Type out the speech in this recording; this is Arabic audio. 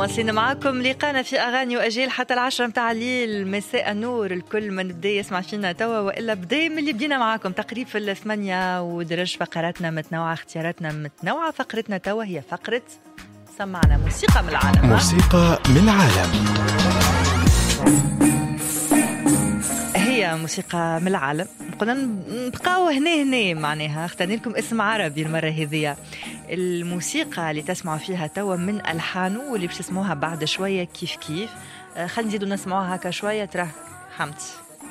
مواصلين معاكم لقانا في أغاني وأجيال حتى 10 متاع الليل. مساء النور الكل من بدا يسمع فينا توا وإلا بدا من اللي بدينا معاكم تقريب في 8 ودرج فقراتنا متنوعة، اختياراتنا متنوعة. فقرتنا توا هي فقرة سمعنا موسيقى من العالم. موسيقى من العالم هي موسيقى من العالم. قلنا نبقاو هنا معناها اختارنا لكم اسم عربي المرة هذه. الموسيقى اللي تسمعوا فيها توا من ألحانه واللي باش تسمعوها بعد شوية كيف خلينا نزيدوا نسمعوها هكا شوية. ترى حمد